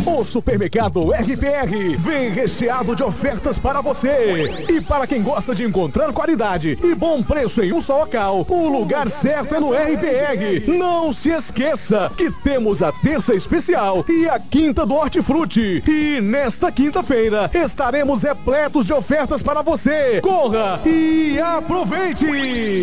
O supermercado RPR vem recheado de ofertas para você. E para quem gosta de encontrar qualidade e bom preço em um só local, o lugar certo é no RPR. Não se esqueça que temos a terça especial e a quinta do Hortifruti. E nesta quinta-feira estaremos repletos de ofertas para você. Corra e aproveite!